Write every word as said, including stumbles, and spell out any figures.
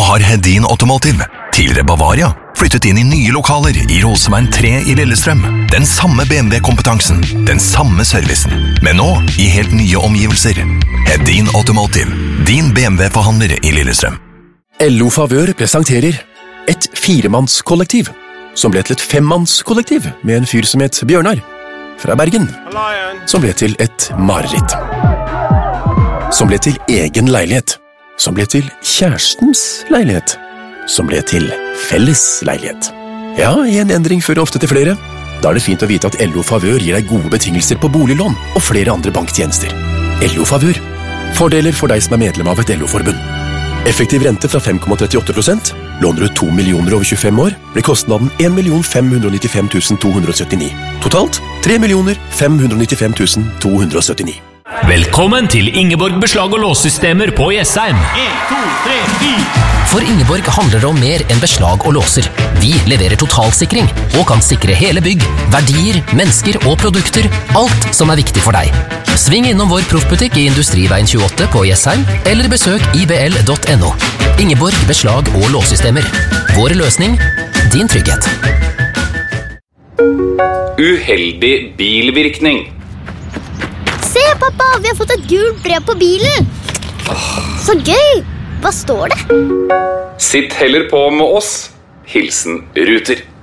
har Hedin Automotive, tidligere Bavaria, flyttet inn i nye lokaler i Roseveien tre i Lillestrøm. Den samme B M W-kompetansen, den samme servicen, men nå i helt nye omgivelser. Hedin Automotive, din B M W-forhandler i Lillestrøm. L O Favør presenterer et firemannskollektiv, som ble til et femmannskollektiv med en fyr som het Bjørnar, fra Bergen, som ble til et mareritt. Som ble til egen leilighet, som ble til kjærestens leilighet, som ble til felles leilighet. Ja, en endring fører ofte til flere. Da er det fint å vite at L O Favør gir deg gode betingelser på boliglån og flere andre banktjenester. L O Favør. Fordeler for deg som er medlem av et L O-forbund. Effektiv rente fra fem komma trettiåtte prosent. Låner du to millioner over tjuefem år, blir kostnaden en million fem hundre nittifem tusen to hundre syttini. Totalt tre millioner fem hundre nittifem tusen to hundre syttini. Velkommen til Ingeborg Beslag og Låssystemer på Jessheim. en, to, tre, fire. For Ingeborg handler det om mer enn beslag og låser. Vi leverer totalsikring og kan sikre hele bygg, verdier, mennesker og produkter, alt som er viktig for deg. Sving innom vår proffbutikk i Industriveien tjueåtte på Jessheim, eller besøk i b l punktum n o. Ingeborg Beslag og Låssystemer. Vår løsning, din trygghet. Uheldig bilvirkning. Se, pappa, vi har fått et gult brev på bilen. Så gøy! Hva står det? Sitt heller på med oss. Hilsen Ruter.